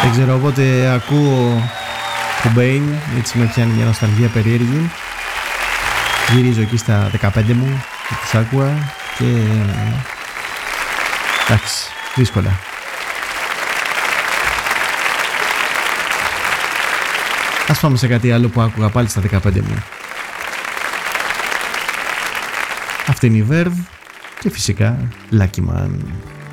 Δεν ξέρω, όποτε ακούω Cobain, έτσι με πιάνει μια νοσταλγία περίεργη. Γυρίζω εκεί στα 15 μου και τους άκουα και εντάξει, δύσκολα. Ας πάμε σε κάτι άλλο που άκουγα πάλι στα 15 μου. Αυτή είναι η Verve και φυσικά Lucky Man.